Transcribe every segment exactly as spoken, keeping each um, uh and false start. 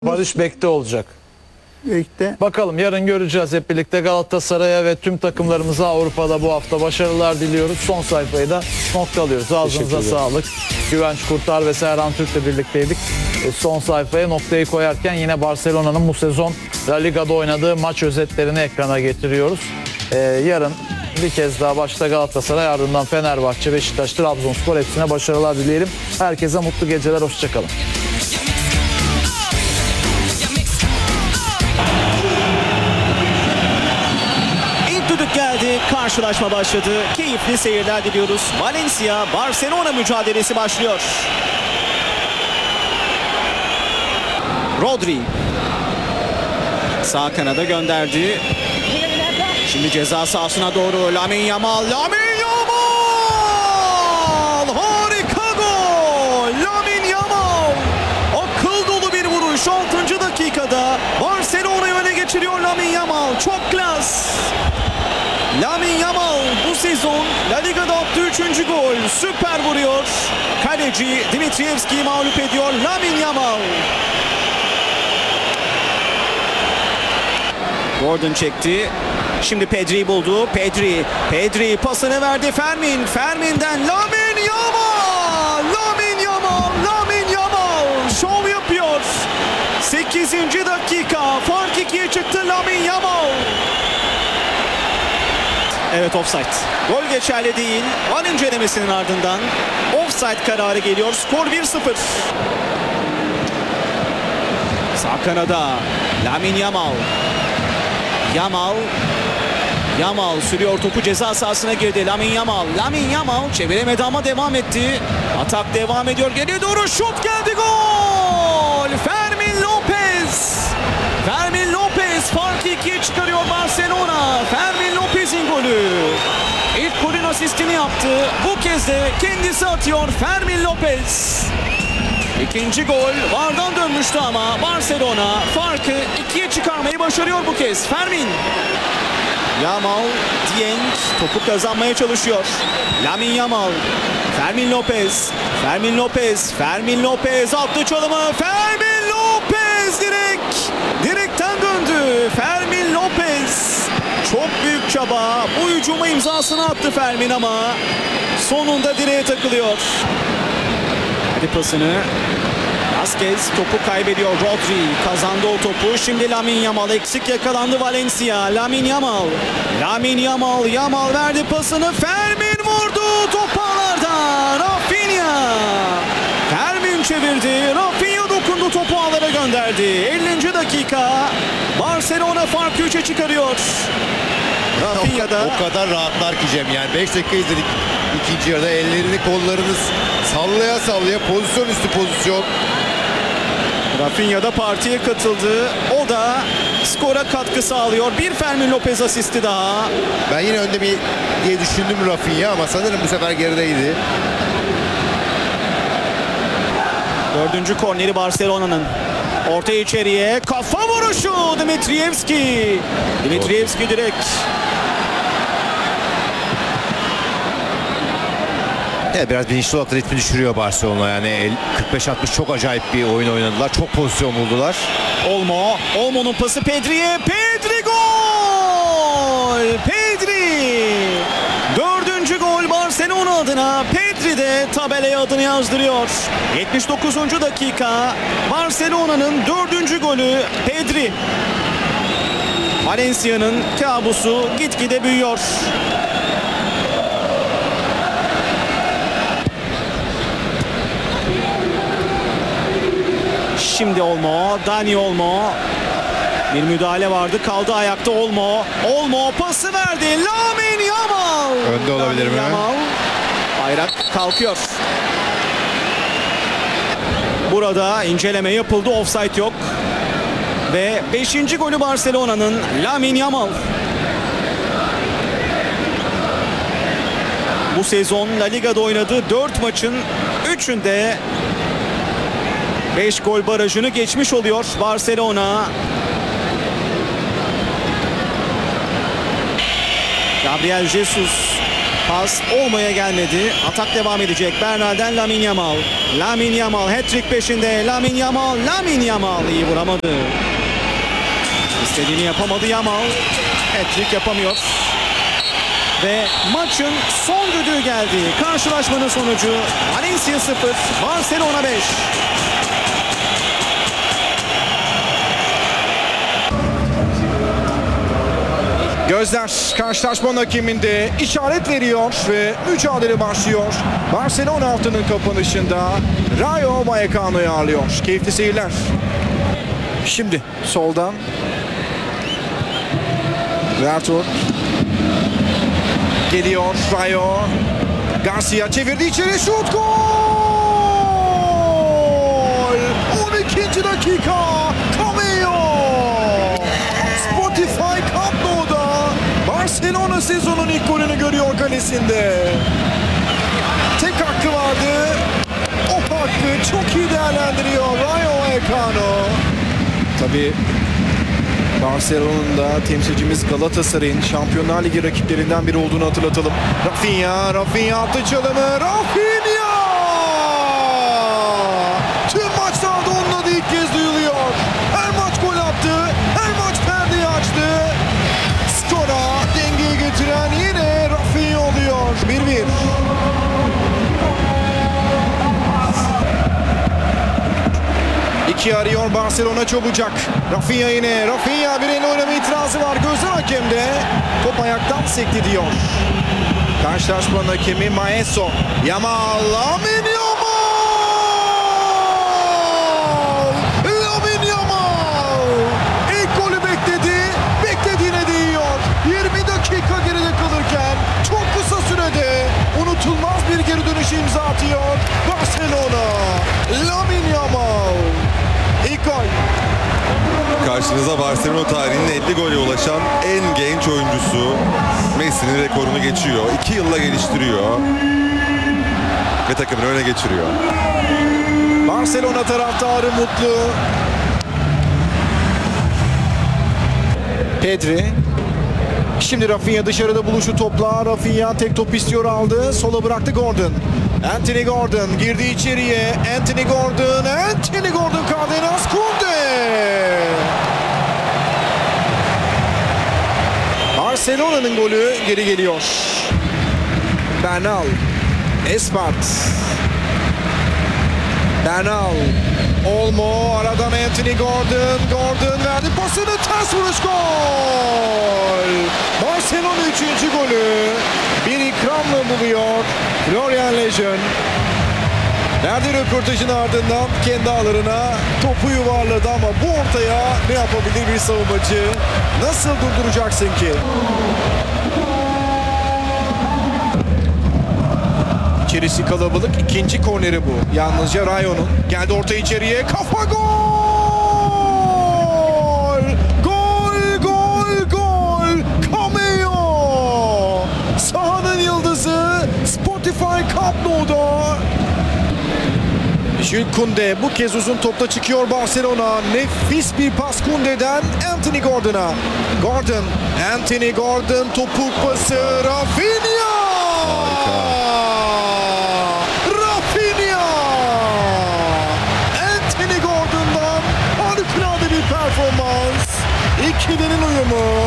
Barış Bek'te olacak. Bek'te. Bakalım yarın göreceğiz hep birlikte. Galatasaray'a ve tüm takımlarımıza Avrupa'da bu hafta başarılar diliyoruz. Son sayfayı da noktalıyoruz. Ağzınıza sağlık. Güvenç Kurtar ve Serhan Türk'le birlikteydik. E, son sayfaya noktayı koyarken yine Barcelona'nın bu sezon La Liga'da oynadığı maç özetlerini ekrana getiriyoruz. E, yarın bir kez daha başta Galatasaray, ardından Fenerbahçe, Beşiktaş, Trabzonspor, hepsine başarılar dileyelim. Herkese mutlu geceler, hoşçakalın. Düdük geldi, karşılaşma başladı. Keyifli seyirler diliyoruz. Valencia Barcelona mücadelesi başlıyor. Rodri sağ kanada gönderdi. Şimdi ceza sahasına doğru Lamine Yamal. Lamine Yamal! Harika gol! Lamine Yamal! Akıl dolu bir vuruş. altıncı dakikada Barcelona'yı öne geçiriyor Lamine Yamal. Çok klas. Lamine Yamal bu sezon La Liga'da attığı üçüncü gol. Süper vuruyor. Kaleci Dimitrievski'yi mağlup ediyor Lamine Yamal. Gordon çekti. Şimdi Pedri'yi buldu. Pedri. Pedri pasını verdi. Fermin. Fermin'den Lamine Yamal. Lamine Yamal. Lamine Yamal. Şov yapıyor. sekizinci dakika. Fark ikiye çıktı Lamine Yamal. Evet, offside. Gol geçerli değil. Var incelemesinin ardından offside kararı geliyor. Skor bir sıfır. Sağ kanada Lamine Yamal. Yamal. Yamal sürüyor, topu ceza sahasına girdi. Lamine Yamal. Lamine Yamal çeviremedi ama devam etti. Atak devam ediyor. Geriye doğru şut geldi. Gol! Fermin Lopez. Fermin Lopez farkı ikiye çıkarıyor Barcelona. Fermin Lopez'in golü. İlk golün asistini yaptı. Bu kez de kendisi atıyor Fermin Lopez. İkinci gol vardan dönmüştü ama Barcelona farkı ikiye çıkarmayı başarıyor bu kez. Fermin. Yamal, Dieng topu kazanmaya çalışıyor. Lamine Yamal. Fermin Lopez. Fermin Lopez. Fermin Lopez attı çalımı. Fermin Lopez direkt. Direkten döndü. Fermin Lopez. Çok büyük çaba. Bu hücuma imzasını attı Fermin ama sonunda direğe takılıyor. Hadi pasını. Vazquez topu kaybediyor. Rodri kazandı o topu. Şimdi Lamine Yamal, eksik yakalandı Valencia. Lamine Yamal. Lamine Yamal. Yamal verdi pasını. Fermin vurdu. Top ağlardan. Rafinha. Fermin çevirdi. Rafinha dokundu. Topu ağlara gönderdi. ellinci dakika. Barcelona farkı üçe çıkarıyor. Rafinha'da. O kadar rahatlar ki Cem, yani beş dakika izledik ikinci yarıda, ellerini kollarını sallaya sallaya, pozisyon üstü pozisyon. Rafinha da partiye katıldı. O da skora katkı sağlıyor. Bir Fermin Lopez asisti daha. Ben yine önde mi diye düşündüm Rafinha ama sanırım bu sefer gerideydi. Dördüncü korneri Barcelona'nın. Orta içeriye kafa vuruşu Dimitrievski. Dimitrievski direkt. Evet, biraz bilinçli olarak da ritmi düşürüyor Barcelona, yani kırk beş altmış çok acayip bir oyun oynadılar. Çok pozisyon buldular. Olmo. Olmo'nun pası Pedri'ye. Pedri gol! Pedri! Dördüncü gol Barcelona adına. Pedri de tabelaya adını yazdırıyor. yetmiş dokuzuncu dakika. Barcelona'nın dördüncü golü Pedri. Valencia'nın kabusu gitgide büyüyor. Şimdi Olmo, Dani Olmo. Bir müdahale vardı, kaldı ayakta Olmo. Olmo pası verdi. Lamine Yamal. Önde olabilir mi? Yamal. Bayrak kalkıyor. Burada inceleme yapıldı, offside yok. Ve beşinci golü Barcelona'nın Lamine Yamal. Bu sezon La Liga'da oynadığı dört maçın üçünde beş gol barajını geçmiş oluyor Barcelona. Gabriel Jesus Pas olmaya gelmedi. Atak devam edecek. Bernal'den Lamine Yamal. Lamine Yamal hat-trick peşinde. Lamine Yamal. Lamine Yamal iyi vuramadı. İstediğini yapamadı Yamal. Hat-trick yapamıyor. Ve maçın son düdüğü geldi. Karşılaşmanın sonucu Valencia sıfır, Barcelona beş. Gözler karşılaşmanın hakeminde işaret veriyor ve mücadele başlıyor. Barcelona haftanın kapanışında Rayo Vallecano'yu ağırlıyor. Keyifli seyirler. Şimdi soldan Vertur geliyor. Rayo Garcia çevirdi içeri, şut, gol! on ikinci dakika Cameo Spotify Camp Nou'da Barcelona sezonun ilk golünü görüyor kalesinde. Tek hakkı vardı. O hakkı çok iyi değerlendiriyor Rayo Vallecano. Tabii Barcelona'nın da temsilcimiz Galatasaray'ın Şampiyonlar Ligi rakiplerinden biri olduğunu hatırlatalım. Rafinha, Rafinha attı çalımı. Rafinha! Tüm maçlarda onun adı ilk kez duyuluyor. Her maç gol attı, her maç perdeyi açtı. Skora dengeyi getiren yine Rafinha oluyor. bir bir. İki arıyor Barcelona çabucak. Rafinha yine. Rafinha bir elle oynama itirazı var. Gözler hakemde. Top ayaktan sekti diyor. Karşılaşmanın hakemi Maeso. Yamal. Lamine Yamal! Lamine Yamal! İlk golü bekledi. Beklediğine değiyor. yirmi dakika geride kalırken çok kısa sürede unutulmaz bir geri dönüş imza atıyor Barcelona. Lamine Yamal. İlk gol. Karşınıza Barcelona tarihinin elli gole ulaşan en genç oyuncusu. Messi'nin rekorunu geçiyor. iki yılla geliştiriyor. Ve takımını öne geçiriyor. Barcelona taraftarı mutlu. Pedri. Şimdi Rafinha dışarıda buluşu topla. Rafinha tek top istiyor, aldı. Sola bıraktı Gordon. Anthony Gordon girdi içeriye. Anthony Gordon. Anthony Gordon Cardenas Kunde. Barcelona'nın golü geri geliyor. Bernal. Espart. Bernal. Olmo aradan Anthony Gordon. Gordon verdi pasını, ters vuruş, gol. Barcelona üçüncü golü bir ikramla buluyor Florian Lejeune. Verdiği röportajın ardından kendi ağlarına topu yuvarladı ama bu ortaya ne yapabilir bir savunmacı? Nasıl durduracaksın ki? İçerisi kalabalık. İkinci korneri bu. Yalnızca Rayo'nun. Geldi orta içeriye. Kafa, gol! Gol, gol, gol! Cameo! Sahanın yıldızı Spotify Camp Nou'da. Jules Koundé bu kez uzun topla çıkıyor Barcelona. Nefis bir pas Koundé'den Anthony Gordon'a. Gordon, Anthony Gordon topuk pası. Rafinha! Rafinha! Anthony Gordon'dan harikulade bir performans. İkilinin uyumu.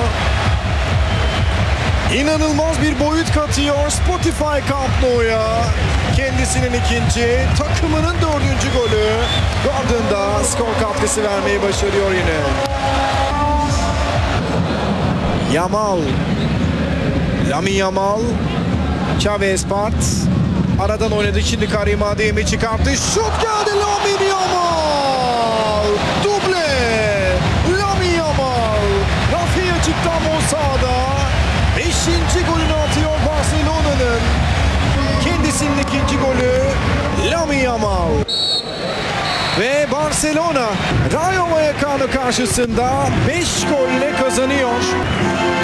İnanılmaz bir boyut katıyor Spotify Camp Nou'ya. Kendisinin ikinci, takımının dördüncü golü. Gordon da skor katkısı vermeyi başarıyor yine. Yamal. Lamine Yamal. Xavi Espart. Aradan oynadı, şimdi Karim Adeyemi çıkarttı. Şut geldi, Lamine Yamal. Duble. Lamine Yamal. Rafinha çıktı ama o sahada. Beşinci golünü atıyor Barcelona'nın. Kendisinin ikinci golü Lamine Yamal. Ve Barcelona Rayo Vallecano karşısında beş golle kazanıyor.